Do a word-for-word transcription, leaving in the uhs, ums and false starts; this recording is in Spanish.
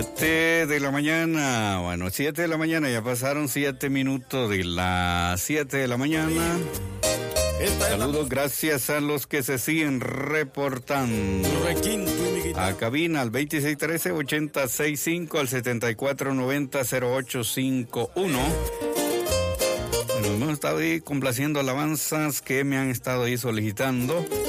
siete de la mañana, bueno, siete de la mañana, ya pasaron siete minutos de las siete de la mañana. Saludos, gracias a los que se siguen reportando. A cabina al veintiséis trece, ochenta sesenta y cinco, al setenta y cuatro noventa, cero ocho cincuenta y uno. Bueno, hemos estado ahí complaciendo alabanzas que me han estado ahí solicitando.